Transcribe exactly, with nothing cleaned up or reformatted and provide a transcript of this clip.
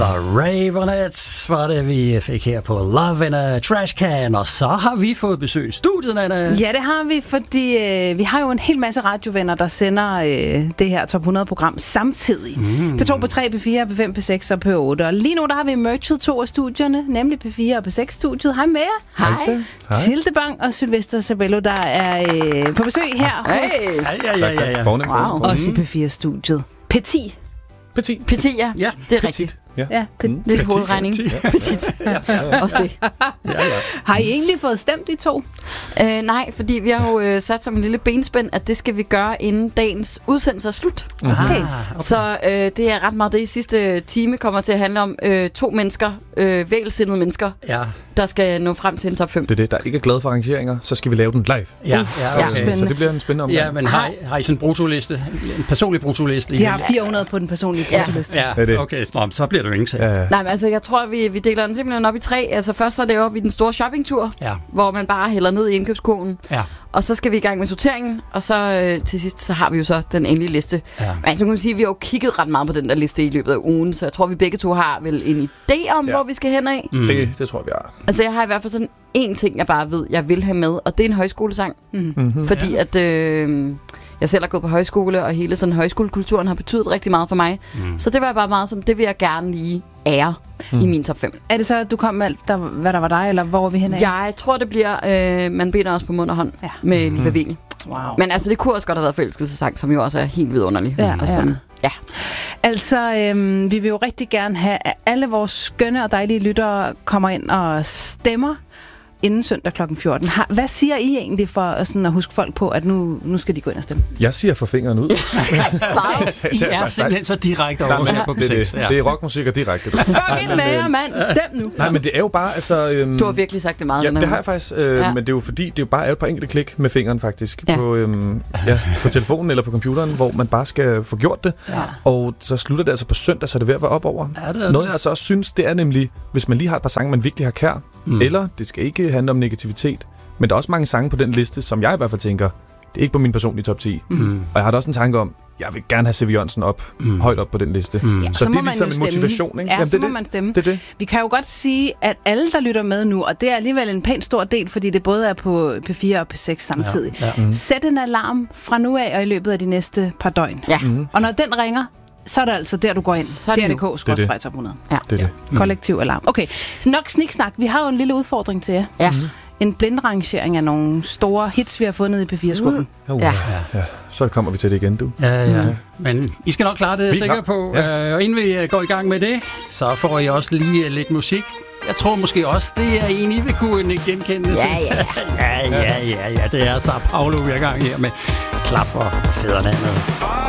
Raveonettes var det, vi fik her på Love in a Trash Can, og så har vi fået besøg i studiet, Nana. Ja, det har vi, fordi øh, vi har jo en hel masse radiovenner, der sender øh, det her Top hundrede-program samtidig. Mm. P to, P tre, P fire, P fem, P seks og P otte. Og lige nu, der har vi merged to af studierne, nemlig P fire og P seks-studiet. Hej med jer. Hej. Hej. Tilde Bang og Sylvester Sabello, der er øh, på besøg her. Hey. Hos... Ja, ja, ja, ja. Fornem, Wow. fornem. Også i P fire-studiet. P ti. Petit. Petit, ja. Ja. Det er rigtigt. Ja. Ja, p- Mm. Det er hovedregning. Petit. Også det. Ja, ja. Har I egentlig fået stemt de to? Øh, nej, fordi vi har jo øh, sat som en lille benspænd, at det skal vi gøre, inden dagens udsendelse er slut. Okay. Okay. Så øh, det er ret meget det i sidste time kommer til at handle om øh, to mennesker, øh, vælsindede mennesker, Ja, der skal nå frem til en top fem. Det er det, der ikke er glad for arrangeringer, så skal vi lave den live. ja, ja, ja. okay. Spændende. Så det bliver en spændende omgang. Ja, men har, har I sådan en brutoliste? En personlig brutoliste? De har fire hundrede på den personlige Ja. brutoliste. Ja, Det er det. okay. Nå, så bliver det jo ingenting. Ja, ja. Nej, men altså, jeg tror, vi, vi deler den simpelthen op i tre. Altså, først så laver vi den store shoppingtur, Ja, hvor man bare hælder ned i indkøbskurven. ja, Og så skal vi i gang med sorteringen, og så øh, til sidst, så har vi jo så den endelige liste. ja. Men så kan man sige, at vi har jo kigget ret meget på den der liste i løbet af ugen, så jeg tror, vi begge to har vel en idé om, Ja. hvor vi skal hen af. Mm. Det, det tror vi er. Altså, jeg har i hvert fald sådan en ting, jeg bare ved, jeg vil have med, og det er en højskolesang. Mm. Mm-hmm. Fordi at øh, jeg selv har gået på højskole, og hele sådan højskolekulturen har betydet rigtig meget for mig. Mm. Så det var bare meget sådan, det vil jeg gerne lige ære mm. i min top fem. Er det så, at du kom med alt, der, hvad der var dig, eller hvor er vi hen af? Jeg tror, det bliver, øh, man binder os på mund og hånd Ja. med Liva Weel. Wow. Men altså, det kunne også godt have været forelskelsesang, som jo også er helt vidunderlig. Ja, og sådan, ja. Altså, øhm, vi vil jo rigtig gerne have, at alle vores skønne og dejlige lyttere kommer ind og stemmer inden søndag klokken fjorten. Har, hvad siger I egentlig for sådan at huske folk på, at nu, nu skal de gå ind og stemme? Jeg siger for fingeren ud. I er simpelthen så direkte over her på P det, er seks. det, det er rockmusik og direkte. Fuck ind med jer, mand! Stem nu! Nej, men det er jo bare, altså... Øhm, Du har virkelig sagt det meget. Ja, den her det har uge. jeg faktisk, øh, Ja. ja. men det er jo fordi, det er jo bare er et par enkelte klik med fingeren faktisk, Ja. ja. På, øhm, ja, på telefonen eller på computeren, hvor man bare skal få gjort det, Ja. og så slutter det altså på søndag, så er det ved at være op over. Er det? Noget jeg altså også synes, det er nemlig, hvis man lige har et par sange, man virkelig har kær, Mm. mm. eller det skal ikke handle om negativitet, men der er også mange sange på den liste, som jeg i hvert fald tænker, det er ikke på min personlige top ti. Mm. Og jeg har da også en tanke om, jeg vil gerne have C V Jørgensen op, Mm. højt op på den liste. Mm. Ja, Så, så det må er man ligesom jo en stemme. motivation, ikke? Ja, Jamen, så det er må det. man stemme. Det er det. Vi kan jo godt sige, at alle, der lytter med nu, og det er alligevel en pænt stor del, fordi det både er på P fire og P seks samtidig. Ja, ja. Mm. Sæt en alarm fra nu af og i løbet af de næste par døgn. Ja. Mm. Og når den ringer, så er det altså der, du går ind. Så er det D R nu. D K skråstreg top hundrede. Ja. Det er det. Kollektiv alarm. Okay, så nok sniksnak. Vi har jo en lille udfordring til jer. Ja. En blindrangering af nogle store hits, vi har fundet i P fire-skuffen. Uh, Ja. ja. Så kommer vi til det igen, du. Ja, ja. Men I skal nok klare det, jeg er Vi er sikker klar. på. Ja. Øh, Og inden vi øh, går i gang med det, så får I også lige øh, lidt musik. Jeg tror måske også, det er en, I vil kunne genkende til. Ja, ja, ja, ja, ja, ja. Det er så Paulo, vi er i gang her med klap for fædrelandet.